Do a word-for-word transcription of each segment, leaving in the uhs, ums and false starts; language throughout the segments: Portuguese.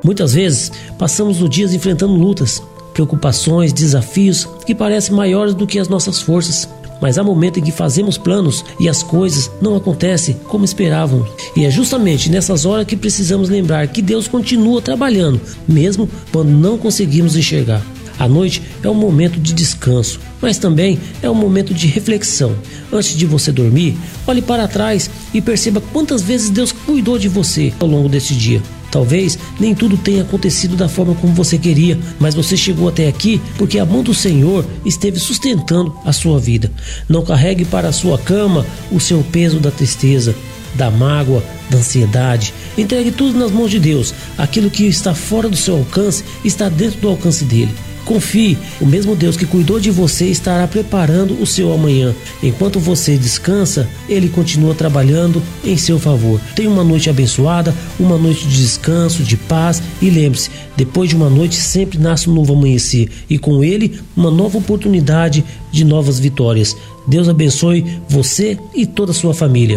Muitas vezes passamos os dias enfrentando lutas, preocupações, desafios que parecem maiores do que as nossas forças. Mas há momentos em que fazemos planos e as coisas não acontecem como esperávamos. E é justamente nessas horas que precisamos lembrar que Deus continua trabalhando, mesmo quando não conseguimos enxergar. A noite é um momento de descanso, mas também é um momento de reflexão. Antes de você dormir, olhe para trás e perceba quantas vezes Deus cuidou de você ao longo desse dia. Talvez nem tudo tenha acontecido da forma como você queria, mas você chegou até aqui porque a mão do Senhor esteve sustentando a sua vida. Não carregue para a sua cama o seu peso da tristeza, da mágoa, da ansiedade. Entregue tudo nas mãos de Deus. Aquilo que está fora do seu alcance está dentro do alcance dele. Confie, o mesmo Deus que cuidou de você estará preparando o seu amanhã. Enquanto você descansa, Ele continua trabalhando em seu favor. Tenha uma noite abençoada, uma noite de descanso, de paz, e lembre-se, depois de uma noite sempre nasce um novo amanhecer e com ele uma nova oportunidade de novas vitórias. Deus abençoe você e toda a sua família.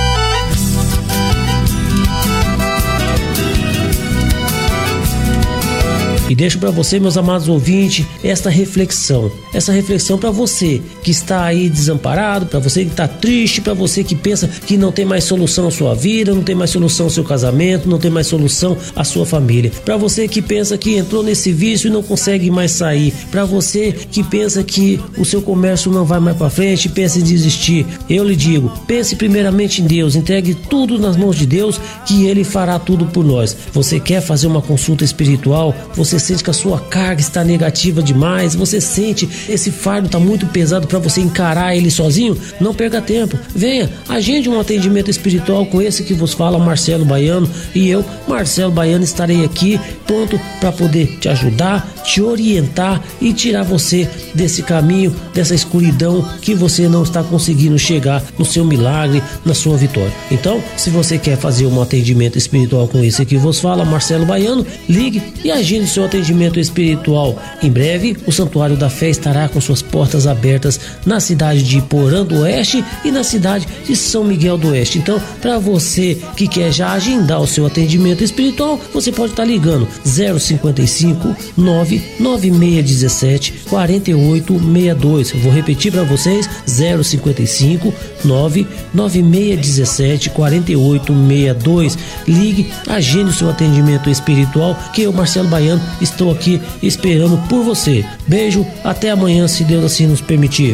E deixo para você, meus amados ouvintes, esta reflexão. Essa reflexão para você que está aí desamparado, para você que está triste, para você que pensa que não tem mais solução à sua vida, não tem mais solução ao seu casamento, não tem mais solução à sua família. Para você que pensa que entrou nesse vício e não consegue mais sair. Para você que pensa que o seu comércio não vai mais para frente e pensa em desistir. Eu lhe digo, pense primeiramente em Deus, entregue tudo nas mãos de Deus que Ele fará tudo por nós. Você quer fazer uma consulta espiritual? Você sente que a sua carga está negativa demais, você sente esse fardo está muito pesado para você encarar ele sozinho? Não perca tempo, venha, agende um atendimento espiritual com esse que vos fala, Marcelo Baiano, e eu, Marcelo Baiano, estarei aqui pronto para poder te ajudar, te orientar e tirar você desse caminho, dessa escuridão que você não está conseguindo chegar no seu milagre, na sua vitória. Então, se você quer fazer um atendimento espiritual com esse que vos fala, Marcelo Baiano, ligue e agende o seu atendimento espiritual. Em breve, o Santuário da Fé estará com suas portas abertas na cidade de Porã do Oeste e na cidade de São Miguel do Oeste. Então, para você que quer já agendar o seu atendimento espiritual, você pode estar ligando zero cinquenta e cinco, nove nove seis um sete, quatro oito seis dois. Eu vou repetir para vocês, zero cinquenta e cinco, nove nove seis um sete, quatro oito seis dois. Ligue, agende o seu atendimento espiritual, que eu, Marcelo Baiano, estou aqui esperando por você. Beijo, até amanhã, se Deus assim nos permitir.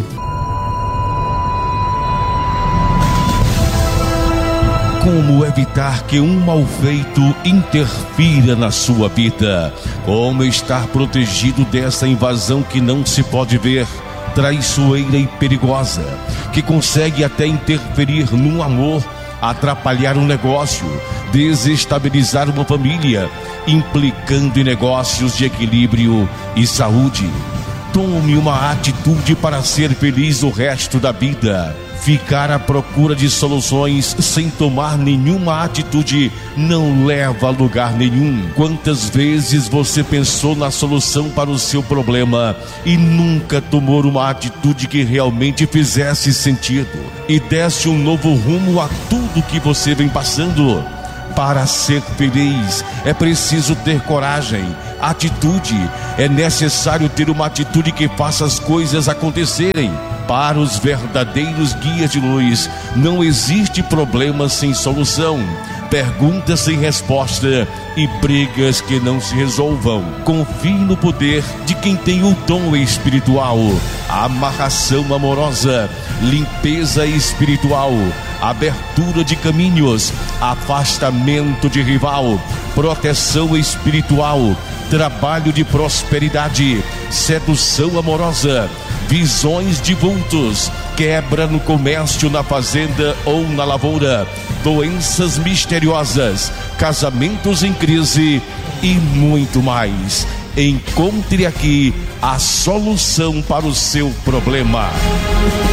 Como evitar que um mal feito interfira na sua vida? Como estar protegido dessa invasão que não se pode ver, traiçoeira e perigosa, que consegue até interferir no amor, atrapalhar um negócio, desestabilizar uma família, implicando em negócios de equilíbrio e saúde? Tome uma atitude para ser feliz o resto da vida. Ficar à procura de soluções sem tomar nenhuma atitude não leva a lugar nenhum. Quantas vezes você pensou na solução para o seu problema e nunca tomou uma atitude que realmente fizesse sentido e desse um novo rumo a tudo que você vem passando? Para ser feliz é preciso ter coragem, atitude. É necessário ter uma atitude que faça as coisas acontecerem. Para os verdadeiros guias de luz, não existe problema sem solução, perguntas sem resposta e brigas que não se resolvam. Confie no poder de quem tem o dom espiritual, amarração amorosa, limpeza espiritual, abertura de caminhos, afastamento de rival, proteção espiritual, trabalho de prosperidade, sedução amorosa, visões de vultos, quebra no comércio, na fazenda ou na lavoura, doenças misteriosas, casamentos em crise e muito mais. Encontre aqui a solução para o seu problema.